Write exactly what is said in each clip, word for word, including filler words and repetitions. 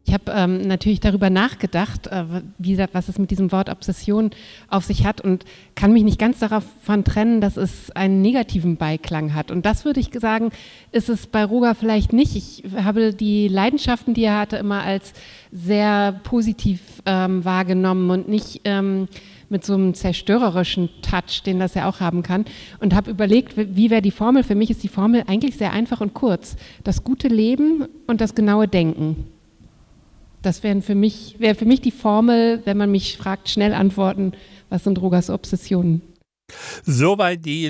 Ich habe ähm, natürlich darüber nachgedacht, äh, wie, was es mit diesem Wort Obsession auf sich hat und kann mich nicht ganz davon trennen, dass es einen negativen Beiklang hat. Und das würde ich sagen, ist es bei Roger vielleicht nicht. Ich habe die Leidenschaften, die er hatte, immer als sehr positiv ähm, wahrgenommen und nicht ähm, mit so einem zerstörerischen Touch, den das ja auch haben kann. Und habe überlegt, wie wäre die Formel? Für mich ist die Formel eigentlich sehr einfach und kurz. Das gute Leben und das genaue Denken. Das wäre für mich, wäre für mich die Formel, wenn man mich fragt, schnell antworten, was sind Rogers Obsessionen? Soweit die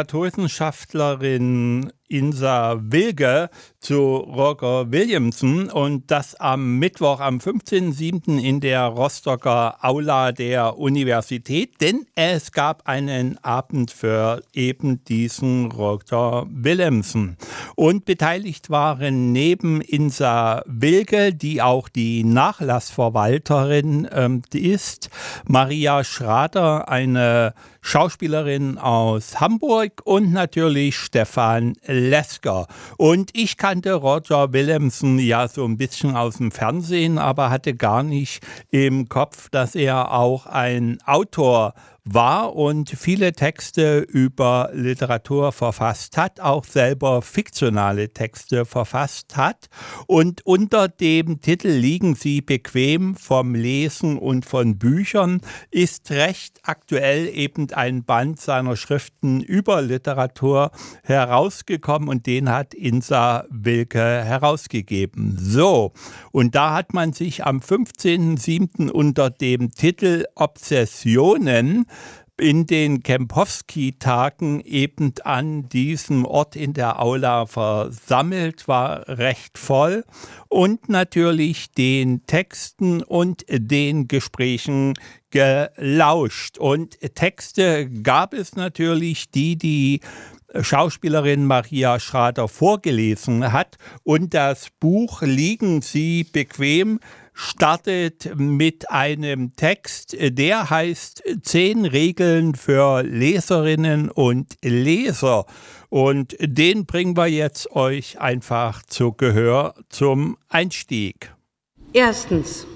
Literaturwissenschaftlerin Insa Wilge zu Roger Williamson und das am Mittwoch, am fünfzehnten siebten in der Rostocker Aula der Universität, denn es gab einen Abend für eben diesen Roger Williamson. Und beteiligt waren neben Insa Wilge, die auch die Nachlassverwalterin ähm, ist, Maria Schrader, eine Schauspielerin aus Hamburg und natürlich Stefan Lesker. Und ich kannte Roger Williamson ja so ein bisschen aus dem Fernsehen, aber hatte gar nicht im Kopf, dass er auch ein Autor war und viele Texte über Literatur verfasst hat, auch selber fiktionale Texte verfasst hat. Und unter dem Titel Liegen Sie bequem vom Lesen und von Büchern ist recht aktuell eben ein Band seiner Schriften über Literatur herausgekommen und den hat Insa Wilke herausgegeben. So, und da hat man sich am fünfzehnten siebten unter dem Titel Obsessionen in den Kempowski-Tagen eben an diesem Ort in der Aula versammelt, war recht voll und natürlich den Texten und den Gesprächen gelauscht. Und Texte gab es natürlich, die die Schauspielerin Maria Schrader vorgelesen hat und das Buch Liegen Sie bequem startet mit einem Text, der heißt Zehn Regeln für Leserinnen und Leser. Und den bringen wir jetzt euch einfach zu Gehör zum Einstieg. Erstens,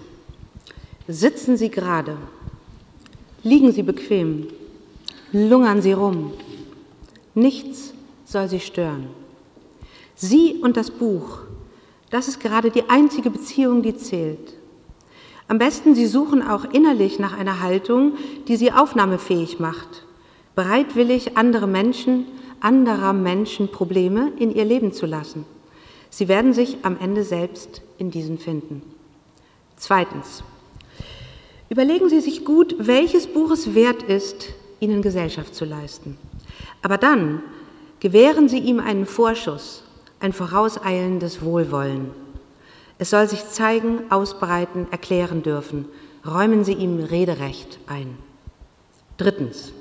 sitzen Sie gerade, liegen Sie bequem, lungern Sie rum. Nichts soll Sie stören. Sie und das Buch, das ist gerade die einzige Beziehung, die zählt. Am besten, Sie suchen auch innerlich nach einer Haltung, die Sie aufnahmefähig macht, bereitwillig andere Menschen, anderer Menschen Probleme in ihr Leben zu lassen. Sie werden sich am Ende selbst in diesen finden. Zweitens, überlegen Sie sich gut, welches Buch es wert ist, Ihnen Gesellschaft zu leisten. Aber dann gewähren Sie ihm einen Vorschuss, ein vorauseilendes Wohlwollen. Es soll sich zeigen, ausbreiten, erklären dürfen. Räumen Sie ihm Rederecht ein. Drittens.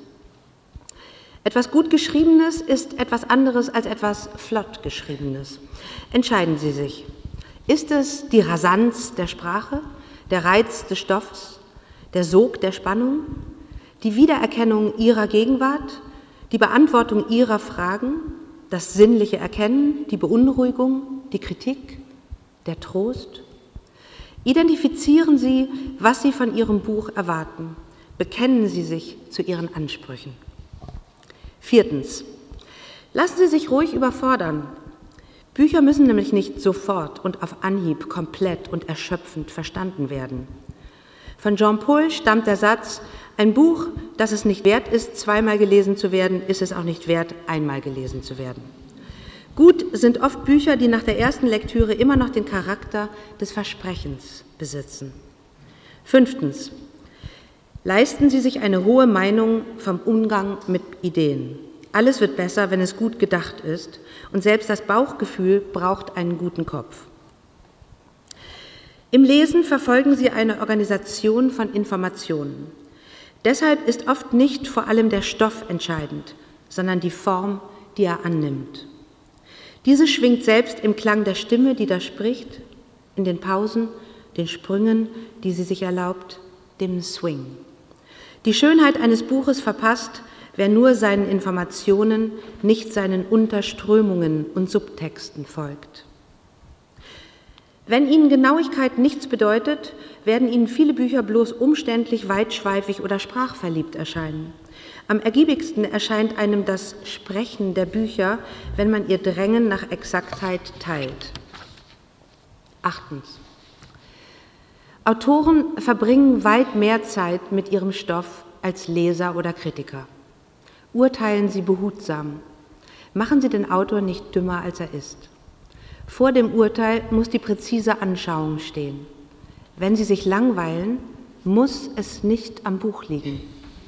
Etwas gut Geschriebenes ist etwas anderes als etwas flott Geschriebenes. Entscheiden Sie sich. Ist es die Rasanz der Sprache, der Reiz des Stoffs, der Sog der Spannung, die Wiedererkennung Ihrer Gegenwart, die Beantwortung Ihrer Fragen, das sinnliche Erkennen, die Beunruhigung, die Kritik, der Trost? Identifizieren Sie, was Sie von Ihrem Buch erwarten. Bekennen Sie sich zu Ihren Ansprüchen. Viertens. Lassen Sie sich ruhig überfordern. Bücher müssen nämlich nicht sofort und auf Anhieb komplett und erschöpfend verstanden werden. Von Jean Paul stammt der Satz: Ein Buch, das es nicht wert ist, zweimal gelesen zu werden, ist es auch nicht wert, einmal gelesen zu werden. Gut sind oft Bücher, die nach der ersten Lektüre immer noch den Charakter des Versprechens besitzen. Fünftens. Leisten Sie sich eine hohe Meinung vom Umgang mit Ideen. Alles wird besser, wenn es gut gedacht ist, und selbst das Bauchgefühl braucht einen guten Kopf. Im Lesen verfolgen Sie eine Organisation von Informationen. Deshalb ist oft nicht vor allem der Stoff entscheidend, sondern die Form, die er annimmt. Diese schwingt selbst im Klang der Stimme, die da spricht, in den Pausen, den Sprüngen, die sie sich erlaubt, dem Swing. Die Schönheit eines Buches verpasst, wer nur seinen Informationen, nicht seinen Unterströmungen und Subtexten folgt. Wenn Ihnen Genauigkeit nichts bedeutet, werden Ihnen viele Bücher bloß umständlich, weitschweifig oder sprachverliebt erscheinen. Am ergiebigsten erscheint einem das Sprechen der Bücher, wenn man ihr Drängen nach Exaktheit teilt. Achtens. Autoren verbringen weit mehr Zeit mit ihrem Stoff als Leser oder Kritiker. Urteilen Sie behutsam. Machen Sie den Autor nicht dümmer, als er ist. Vor dem Urteil muss die präzise Anschauung stehen. Wenn Sie sich langweilen, muss es nicht am Buch liegen.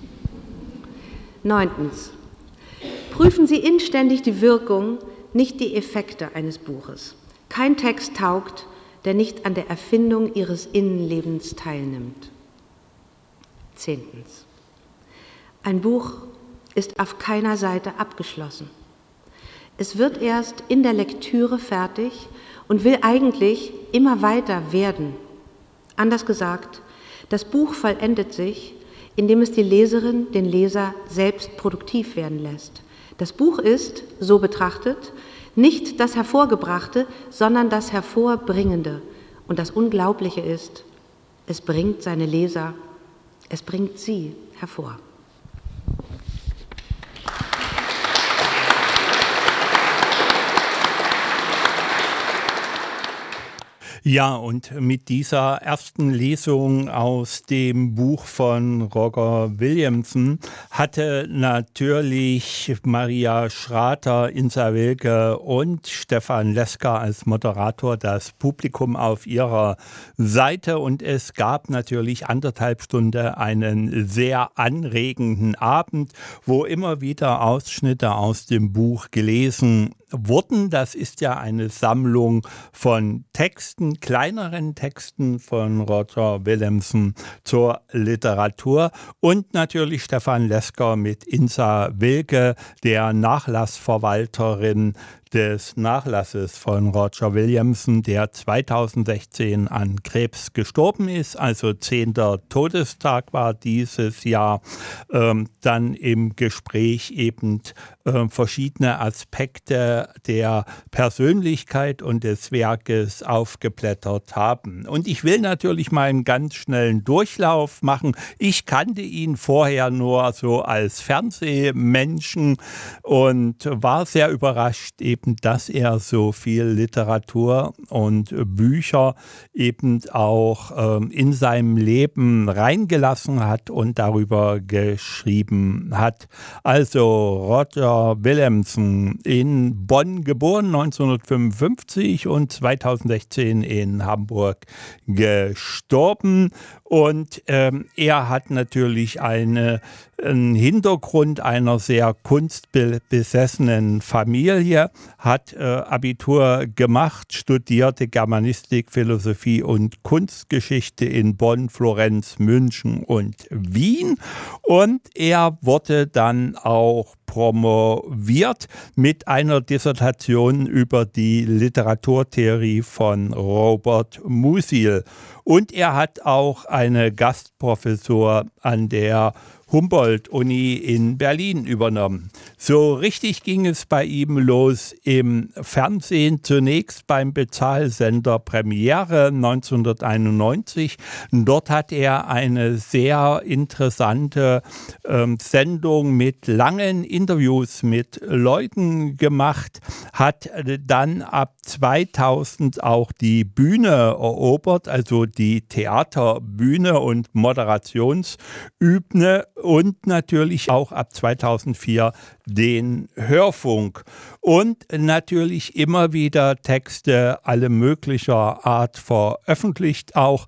Neuntens. Prüfen Sie inständig die Wirkung, nicht die Effekte eines Buches. Kein Text taugt, der nicht an der Erfindung Ihres Innenlebens teilnimmt. Zehntens. Ein Buch ist auf keiner Seite abgeschlossen. Es wird erst in der Lektüre fertig und will eigentlich immer weiter werden. Anders gesagt, das Buch vollendet sich, indem es die Leserin, den Leser selbst produktiv werden lässt. Das Buch ist, so betrachtet, nicht das Hervorgebrachte, sondern das Hervorbringende. Und das Unglaubliche ist, es bringt seine Leser, es bringt sie hervor. Ja, und mit dieser ersten Lesung aus dem Buch von Roger Williamson hatte natürlich Maria Schrater, Insa Wilke und Stefan Lesker als Moderator das Publikum auf ihrer Seite. Und es gab natürlich anderthalb Stunden einen sehr anregenden Abend, wo immer wieder Ausschnitte aus dem Buch gelesen wurden. Das ist ja eine Sammlung von Texten, kleineren Texten von Roger Williamson zur Literatur und natürlich Stefan Lesker mit Insa Wilke, der Nachlassverwalterin des Nachlasses von Roger Williamson, der zweitausendsechzehn an Krebs gestorben ist, also zehnter Todestag war dieses Jahr, ähm, dann im Gespräch eben äh, verschiedene Aspekte der Persönlichkeit und des Werkes aufgeblättert haben. Und ich will natürlich mal einen ganz schnellen Durchlauf machen. Ich kannte ihn vorher nur so als Fernsehmenschen und war sehr überrascht, eben dass er so viel Literatur und Bücher eben auch ähm, in seinem Leben reingelassen hat und darüber geschrieben hat. Also Roger Williamson, in Bonn geboren, neunzehnhundertfünfundfünfzig und zweitausendsechzehn in Hamburg gestorben. Und ähm, er hat natürlich eine, einen Hintergrund einer sehr kunstbesessenen Familie, hat äh, Abitur gemacht, studierte Germanistik, Philosophie und Kunstgeschichte in Bonn, Florenz, München und Wien. Und er wurde dann auch promoviert mit einer Dissertation über die Literaturtheorie von Robert Musil. Und er hat auch eine Gastprofessur an der Humboldt-Uni in Berlin übernommen. So richtig ging es bei ihm los im Fernsehen, zunächst beim Bezahlsender Premiere neunzehnhunderteinundneunzig. Dort hat er eine sehr interessante ähm, Sendung mit langen Interviews mit Leuten gemacht, hat dann ab zweitausend auch die Bühne erobert, also die Theaterbühne und Moderationsübne, und natürlich auch ab zweitausendvier den Hörfunk. Und natürlich immer wieder Texte alle möglicher Art veröffentlicht, auch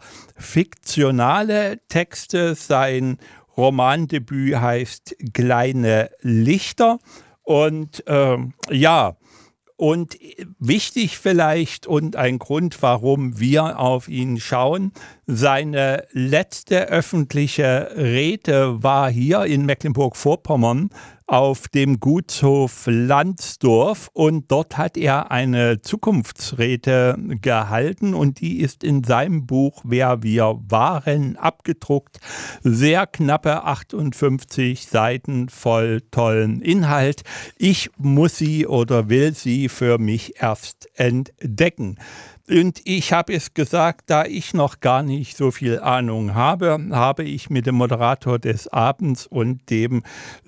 fiktionale Texte. Sein Romandebüt heißt Kleine Lichter. Und ähm, ja, und wichtig vielleicht und ein Grund, warum wir auf ihn schauen, seine letzte öffentliche Rede war hier in Mecklenburg-Vorpommern auf dem Gutshof Landsdorf, und dort hat er eine Zukunftsrede gehalten und die ist in seinem Buch Wer wir waren abgedruckt. Sehr knappe achtundfünfzig Seiten voll tollen Inhalt. Ich muss sie oder will sie für mich erst entdecken. Und ich habe es gesagt, da ich noch gar nicht so viel Ahnung habe, habe ich mit dem Moderator des Abends und dem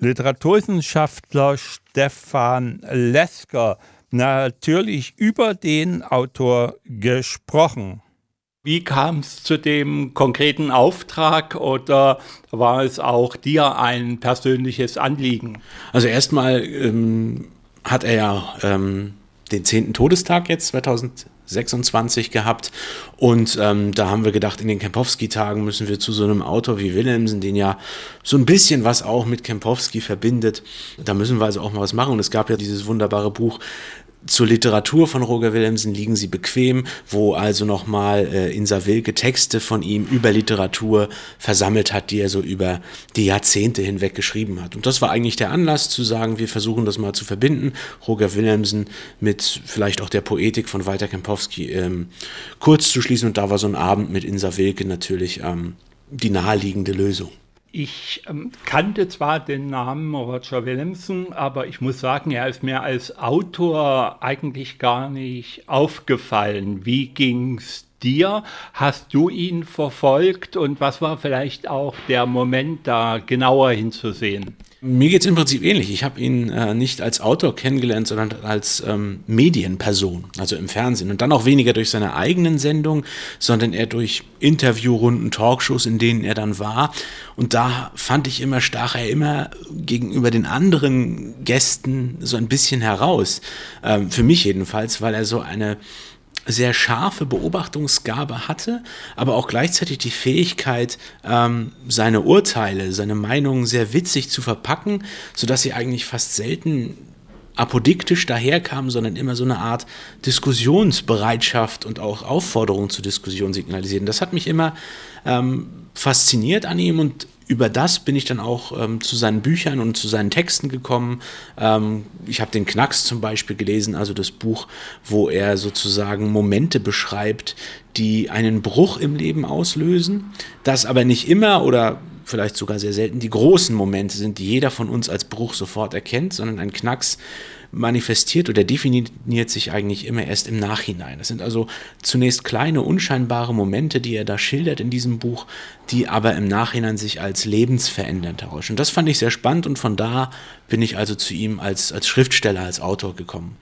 Literaturwissenschaftler Stefan Lesker natürlich über den Autor gesprochen. Wie kam es zu dem konkreten Auftrag oder war es auch dir ein persönliches Anliegen? Also erstmal ähm, hat er ja ähm, den zehnten Todestag jetzt zweitausendsechsundzwanzig gehabt und ähm, da haben wir gedacht, in den Kempowski-Tagen müssen wir zu so einem Autor wie Willemsen, den ja so ein bisschen was auch mit Kempowski verbindet, da müssen wir also auch mal was machen und es gab ja dieses wunderbare Buch zur Literatur von Roger Willemsen, Liegen Sie bequem, wo also nochmal äh, Insa Wilke Texte von ihm über Literatur versammelt hat, die er so über die Jahrzehnte hinweg geschrieben hat. Und das war eigentlich der Anlass zu sagen, wir versuchen das mal zu verbinden, Roger Willemsen mit vielleicht auch der Poetik von Walter Kempowski ähm, kurz zu schließen. Und da war so ein Abend mit Insa Wilke natürlich ähm, die naheliegende Lösung. Ich ähm, kannte zwar den Namen Roger Willemsen, aber ich muss sagen, er ist mir als Autor eigentlich gar nicht aufgefallen. Wie ging's dir? Hast du ihn verfolgt und was war vielleicht auch der Moment, da genauer hinzusehen? Mir geht es im Prinzip ähnlich. Ich habe ihn äh, nicht als Autor kennengelernt, sondern als ähm, Medienperson, also im Fernsehen. Und dann auch weniger durch seine eigenen Sendungen, sondern eher durch Interviewrunden, Talkshows, in denen er dann war. Und da fand ich immer, stach er immer gegenüber den anderen Gästen so ein bisschen heraus. Ähm, für mich jedenfalls, weil er so eine sehr scharfe Beobachtungsgabe hatte, aber auch gleichzeitig die Fähigkeit, ähm, seine Urteile, seine Meinungen sehr witzig zu verpacken, sodass sie eigentlich fast selten apodiktisch daherkamen, sondern immer so eine Art Diskussionsbereitschaft und auch Aufforderung zur Diskussion signalisieren. Das hat mich immer ähm, fasziniert an ihm und über das bin ich dann auch ähm, zu seinen Büchern und zu seinen Texten gekommen. Ähm, ich habe den Knacks zum Beispiel gelesen, also das Buch, wo er sozusagen Momente beschreibt, die einen Bruch im Leben auslösen, das aber nicht immer oder vielleicht sogar sehr selten die großen Momente sind, die jeder von uns als Bruch sofort erkennt, sondern ein Knacks manifestiert oder definiert sich eigentlich immer erst im Nachhinein. Das sind also zunächst kleine, unscheinbare Momente, die er da schildert in diesem Buch, die aber im Nachhinein sich als lebensverändernd herausstellen. Und das fand ich sehr spannend und von da bin ich also zu ihm als, als Schriftsteller, als Autor gekommen.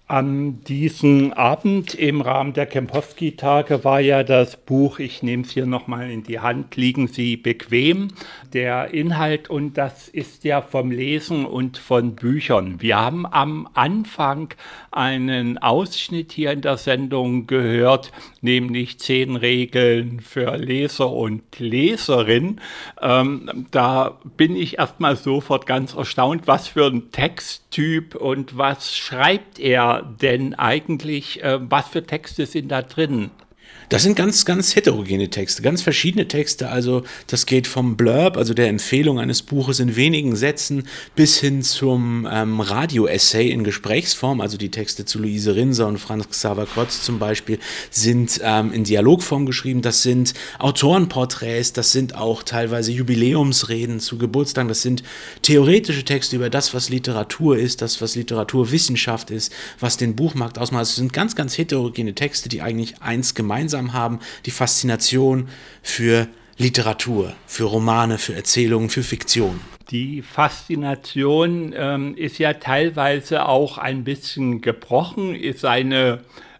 An diesem Abend im Rahmen der Kempowski-Tage war ja das Buch, ich nehme es hier nochmal in die Hand, Liegen Sie bequem, der Inhalt und das ist ja vom Lesen und von Büchern. Wir haben am Anfang einen Ausschnitt hier in der Sendung gehört, nämlich zehn Regeln für Leser und Leserin. Ähm, da bin ich erstmal sofort ganz erstaunt, was für ein Texttyp und was schreibt er denn eigentlich, äh, was für Texte sind da drin? Das sind ganz, ganz heterogene Texte, ganz verschiedene Texte. Also das geht vom Blurb, also der Empfehlung eines Buches in wenigen Sätzen, bis hin zum ähm, Radio-Essay in Gesprächsform. Also die Texte zu Luise Rinser und Franz Xaver Kotz zum Beispiel sind ähm, in Dialogform geschrieben. Das sind Autorenporträts, das sind auch teilweise Jubiläumsreden zu Geburtstagen. Das sind theoretische Texte über das, was Literatur ist, das, was Literaturwissenschaft ist, was den Buchmarkt ausmacht. Es sind ganz, ganz heterogene Texte, die eigentlich eins gemeinsam haben, die Faszination für Literatur, für Romane, für Erzählungen, für Fiktion. Die Faszination ähm, ist ja teilweise auch ein bisschen gebrochen, ist eine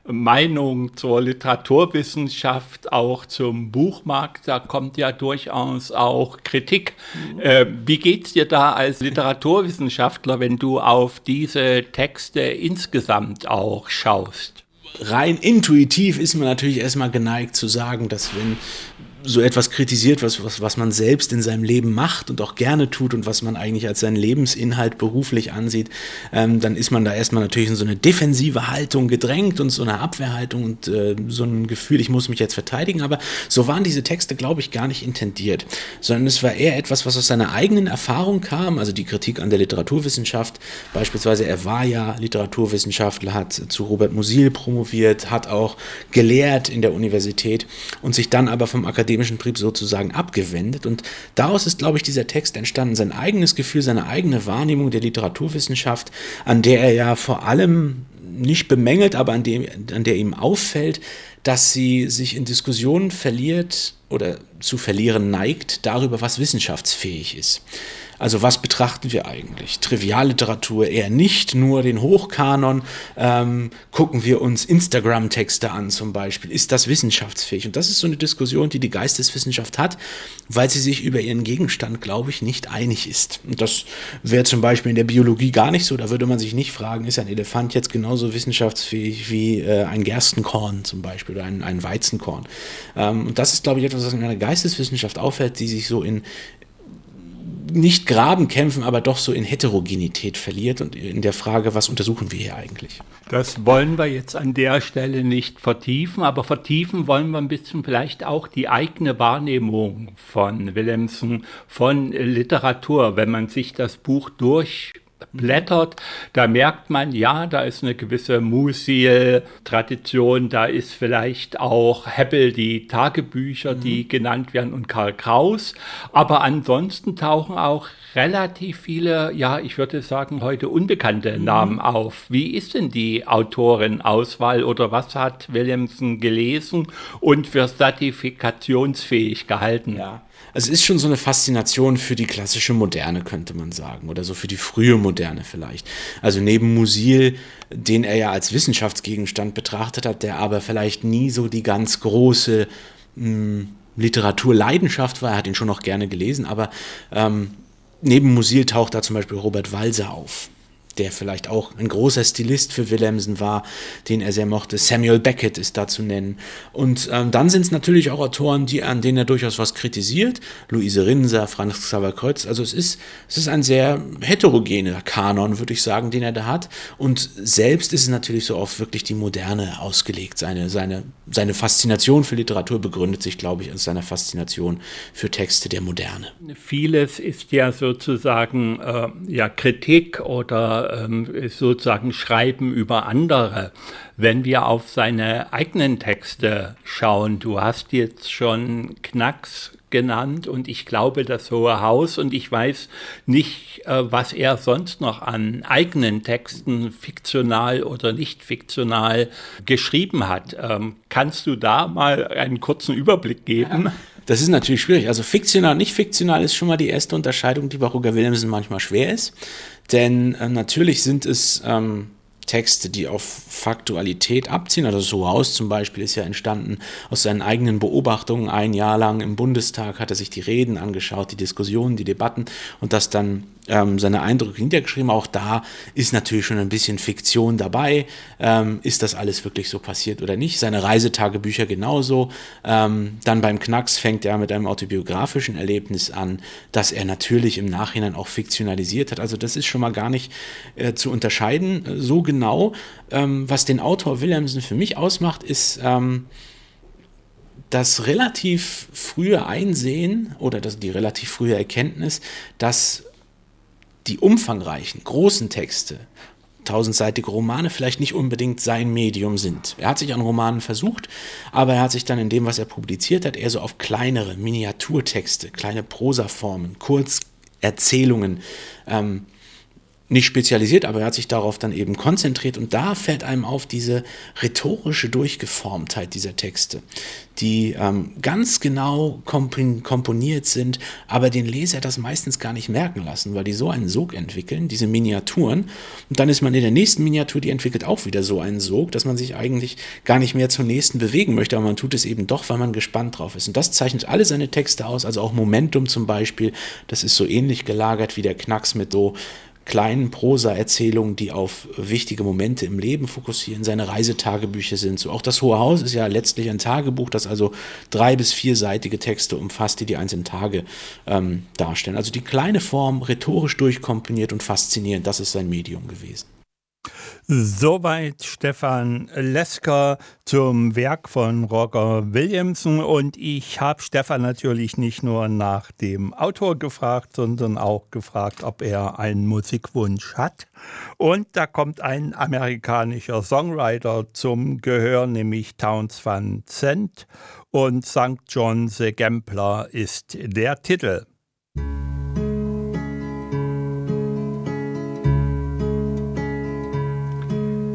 Meinung zur Literaturwissenschaft, auch zum Buchmarkt, da kommt ja durchaus auch Kritik. Mhm. Äh, wie geht's dir da als Literaturwissenschaftler, wenn du auf diese Texte insgesamt auch schaust? Rein intuitiv ist man natürlich erstmal geneigt zu sagen, dass wenn so etwas kritisiert, was, was, was man selbst in seinem Leben macht und auch gerne tut und was man eigentlich als seinen Lebensinhalt beruflich ansieht, ähm, dann ist man da erstmal natürlich in so eine defensive Haltung gedrängt und so eine Abwehrhaltung und äh, so ein Gefühl, ich muss mich jetzt verteidigen. Aber so waren diese Texte, glaube ich, gar nicht intendiert, sondern es war eher etwas, was aus seiner eigenen Erfahrung kam, also die Kritik an der Literaturwissenschaft. Beispielsweise, er war ja Literaturwissenschaftler, hat zu Robert Musil promoviert, hat auch gelehrt in der Universität und sich dann aber vom Akademischen akademischen Betrieb sozusagen abgewendet. Und daraus ist, glaube ich, dieser Text entstanden, sein eigenes Gefühl, seine eigene Wahrnehmung der Literaturwissenschaft, an der er ja vor allem nicht bemängelt, aber an, dem, an der ihm auffällt, dass sie sich in Diskussionen verliert oder zu verlieren neigt darüber, was wissenschaftsfähig ist. Also was betrachten wir eigentlich? Trivialliteratur eher nicht, nur den Hochkanon. Ähm, gucken wir uns Instagram-Texte an zum Beispiel. Ist das wissenschaftsfähig? Und das ist so eine Diskussion, die die Geisteswissenschaft hat, weil sie sich über ihren Gegenstand, glaube ich, nicht einig ist. Und das wäre zum Beispiel in der Biologie gar nicht so. Da würde man sich nicht fragen, ist ein Elefant jetzt genauso wissenschaftsfähig wie äh, ein Gerstenkorn zum Beispiel oder ein, ein Weizenkorn. Ähm, und das ist, glaube ich, etwas, was in einer Geisteswissenschaft auffällt, die sich so in nicht Grabenkämpfen, aber doch so in Heterogenität verliert und in der Frage, was untersuchen wir hier eigentlich? Das wollen wir jetzt an der Stelle nicht vertiefen, aber vertiefen wollen wir ein bisschen vielleicht auch die eigene Wahrnehmung von Willemsen, von Literatur. Wenn man sich das Buch durch blättert, da merkt man, ja, da ist eine gewisse Musil-Tradition, da ist vielleicht auch Hebbel, die Tagebücher, mhm. die genannt werden, und Karl Kraus, aber ansonsten tauchen auch relativ viele, ja, ich würde sagen, heute unbekannte mhm. Namen auf. Wie ist denn die Autorenauswahl oder was hat Willemsen gelesen und für statifikationssfähig gehalten? Ja. Also es ist schon so eine Faszination für die klassische Moderne, könnte man sagen, oder so für die frühe Moderne vielleicht. Also neben Musil, den er ja als Wissenschaftsgegenstand betrachtet hat, der aber vielleicht nie so die ganz große mh, Literaturleidenschaft war, er hat ihn schon noch gerne gelesen, aber ähm, neben Musil taucht da zum Beispiel Robert Walser auf, der vielleicht auch ein großer Stilist für Willemsen war, den er sehr mochte. Samuel Beckett ist da zu nennen. Und ähm, dann sind es natürlich auch Autoren, die, an denen er durchaus was kritisiert. Luise Rinser, Franz Xaver Kreuz. Also es ist, es ist ein sehr heterogener Kanon, würde ich sagen, den er da hat. Und selbst ist es natürlich so oft wirklich die Moderne ausgelegt. Seine, seine, seine Faszination für Literatur begründet sich, glaube ich, aus seiner Faszination für Texte der Moderne. Vieles ist ja sozusagen äh, ja, Kritik oder sozusagen Schreiben über andere. Wenn wir auf seine eigenen Texte schauen, du hast jetzt schon Knacks genannt und ich glaube das Hohe Haus und ich weiß nicht, was er sonst noch an eigenen Texten, fiktional oder nicht fiktional, geschrieben hat. Kannst du da mal einen kurzen Überblick geben? Ja. Das ist natürlich schwierig. Also fiktional, nicht fiktional ist schon mal die erste Unterscheidung, die bei Roger Willemsen manchmal schwer ist. Denn äh, natürlich sind es ähm, Texte, die auf Faktualität abziehen. Also das Hohe Haus zum Beispiel ist ja entstanden aus seinen eigenen Beobachtungen. Ein Jahr lang im Bundestag hat er sich die Reden angeschaut, die Diskussionen, die Debatten und das dann ähm, seine Eindrücke niedergeschrieben. Auch da ist natürlich schon ein bisschen Fiktion dabei. Ähm, ist das alles wirklich so passiert oder nicht? Seine Reisetagebücher genauso. Ähm, dann beim Knacks fängt er mit einem autobiografischen Erlebnis an, das er natürlich im Nachhinein auch fiktionalisiert hat. Also das ist schon mal gar nicht äh, zu unterscheiden äh, so genau. Ähm, was den Autor Willemsen für mich ausmacht, ist ähm, das relativ frühe Einsehen oder das, die relativ frühe Erkenntnis, dass die umfangreichen, großen Texte, tausendseitige Romane vielleicht nicht unbedingt sein Medium sind. Er hat sich an Romanen versucht, aber er hat sich dann in dem, was er publiziert hat, eher so auf kleinere Miniaturtexte, kleine Prosaformen, Kurzerzählungen ähm, nicht spezialisiert, aber er hat sich darauf dann eben konzentriert und da fällt einem auf diese rhetorische Durchgeformtheit dieser Texte, die ähm, ganz genau kompon- komponiert sind, aber den Leser das meistens gar nicht merken lassen, weil die so einen Sog entwickeln, diese Miniaturen, und dann ist man in der nächsten Miniatur, die entwickelt auch wieder so einen Sog, dass man sich eigentlich gar nicht mehr zur nächsten bewegen möchte, aber man tut es eben doch, weil man gespannt drauf ist. Und das zeichnet alle seine Texte aus, also auch Momentum zum Beispiel, das ist so ähnlich gelagert wie der Knacks mit so kleinen Prosa-Erzählungen, die auf wichtige Momente im Leben fokussieren. Seine Reisetagebücher sind so. Auch das Hohe Haus ist ja letztlich ein Tagebuch, das also drei- bis vierseitige Texte umfasst, die die einzelnen Tage ähm, darstellen. Also die kleine Form, rhetorisch durchkomponiert und faszinierend, das ist sein Medium gewesen. Soweit Stefan Lesker zum Werk von Roger Williamson. Und ich habe Stefan natürlich nicht nur nach dem Autor gefragt, sondern auch gefragt, ob er einen Musikwunsch hat. Und da kommt ein amerikanischer Songwriter zum Gehör, nämlich Townes Van Zandt. Und Sankt John the Gambler ist der Titel.